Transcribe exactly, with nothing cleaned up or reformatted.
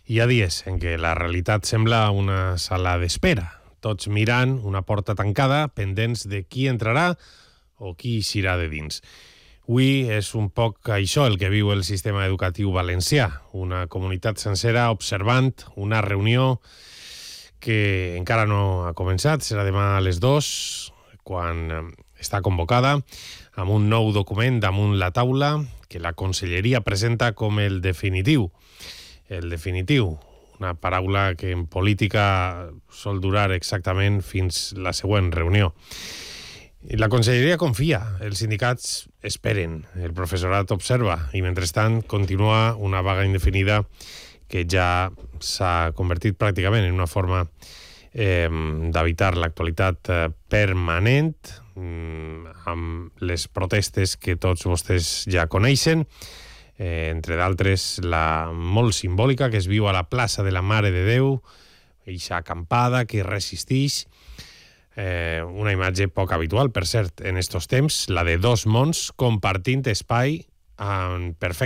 Hi ha dies en què la realitat sembla una sala d'espera, tots mirant una porta tancada, pendents de qui entrarà o qui eixirà de dins. Avui és un poc això el que viu el sistema educatiu valencià, una comunitat sencera observant una reunió que encara no ha començat, serà demà a les dues, quan està convocada, amb un nou document damunt la taula que la Conselleria presenta com el definitiu. El definitiu, una paraula que en política sol durar exactament fins la següent reunió. La Conselleria confia, els sindicats esperen, el professorat observa i mentrestant continua una vaga indefinida que ja s'ha convertit pràcticament en una forma eh, d'evitar l'actualitat eh, permanent, mm, amb les protestes que tots vostès ja coneixen, eh, entre d'altres la molt simbòlica que es viu a la plaça de la Mare de Déu, eixa acampada que resistix, eh, una imatge poc habitual, per cert, en estos temps, la de dos mons compartint espai en perfecte